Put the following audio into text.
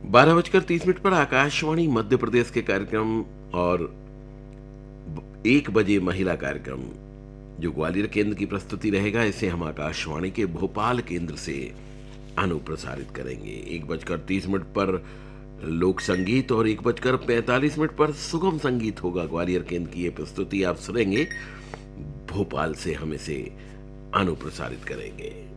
12:30 पर आकाशवाणी मध्य प्रदेश के कार्यक्रम और 1 बजे महिला कार्यक्रम जो ग्वालियर केंद्र की प्रस्तुति रहेगा, इसे हम आकाशवाणी के भोपाल केंद्र से अनुप्रसारित करेंगे। 1:30 पर लोक संगीत और 1:45 पर सुगम संगीत होगा। ग्वालियर केंद्र की ये प्रस्तुति आप सुनेंगे, भोपाल से हम इसे अनुप्रसारित करेंगे।